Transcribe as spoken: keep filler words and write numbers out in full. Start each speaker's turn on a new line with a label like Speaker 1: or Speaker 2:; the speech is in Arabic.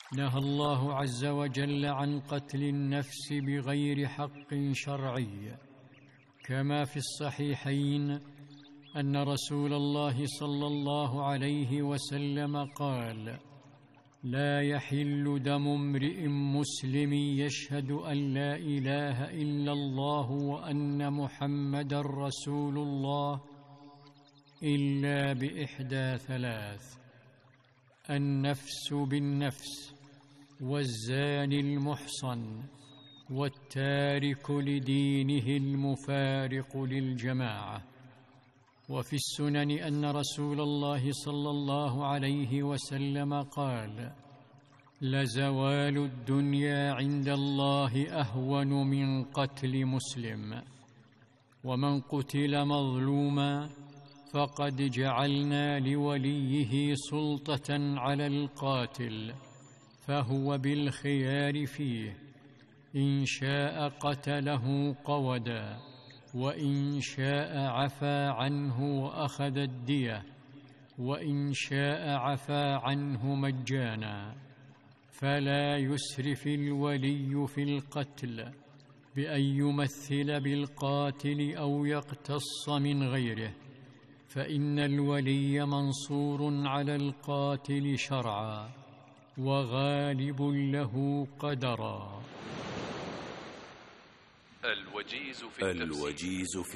Speaker 1: نهى الله عز وجل عن قتل النفس بغير حق شرعي، كما في الصحيحين أن رسول الله صلى الله عليه وسلم قال: لا يحل دم امرئ مسلم يشهد أن لا إله إلا الله وأن محمدًا رسول الله إلا بإحدى ثلاث: النفس بالنفس، والزاني المحصن، والتارك لدينه المفارق للجماعة. وفي السنن أن رسول الله صلى الله عليه وسلم قال: لزوال الدنيا عند الله أهون من قتل مسلم. ومن قتل مظلوما فقد جعلنا لوليه سلطة على القاتل، فهو بالخيار فيه، إن شاء قتله قودا، وإن شاء عفى عنه وأخذ الدية، وإن شاء عفى عنه مجانا. فلا يسرف الولي في القتل بأن يمثل بالقاتل أو يقتص من غيره، فإن الولي منصور على القاتل شرعا وغالب له قدرا.
Speaker 2: الوجيز في الوجيز في